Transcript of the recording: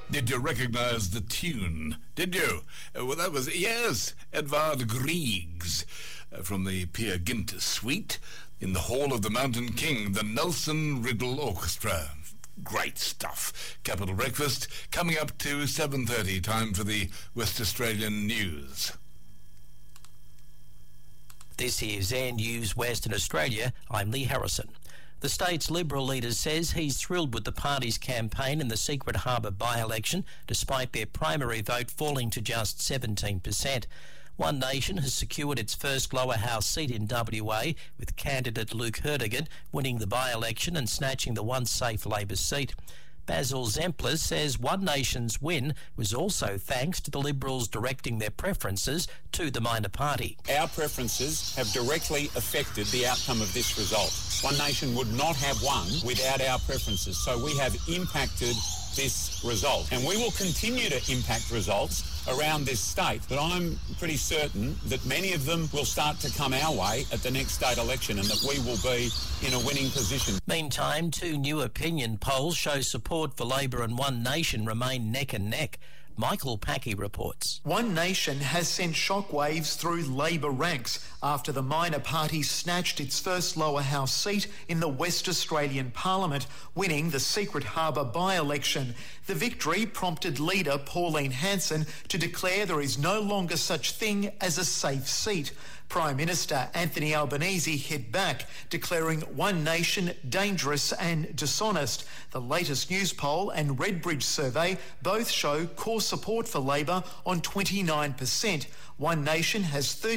Did you recognise the tune? Did you? Well, that was, yes, Edvard Griegs from the Peer Gynt Suite in the Hall of the Mountain King, the Nelson Riddle Orchestra. Great stuff. Capital Breakfast coming up to 7:30, time for the West Australian news. This is Air News Western Australia. I'm Lee Harrison. The state's Liberal leader says he's thrilled with the party's campaign in the Secret Harbour by-election, despite their primary vote falling to just 17%. One Nation has secured its first lower house seat in WA, with candidate Luke Hertigan winning the by-election and snatching the once safe Labor seat. Basil Zempler says One Nation's win was also thanks to the Liberals directing their preferences to the minor party. Our preferences have directly affected the outcome of this result. One Nation would not have won without our preferences, so we have impacted this result. And we will continue to impact results around this state, but I'm pretty certain that many of them will start to come our way at the next state election and that we will be in a winning position. Meantime, two new opinion polls show support for Labor and One Nation remain neck and neck. Michael Packey reports. One Nation has sent shockwaves through Labor ranks after the minor party snatched its first lower house seat in the West Australian Parliament, winning the Secret Harbour by-election. The victory prompted leader Pauline Hanson to declare there is no longer such thing as a safe seat. Prime Minister Anthony Albanese hit back, declaring One Nation dangerous and dishonest. The latest news poll and Redbridge survey both show core support for Labor on 29%. One Nation has 30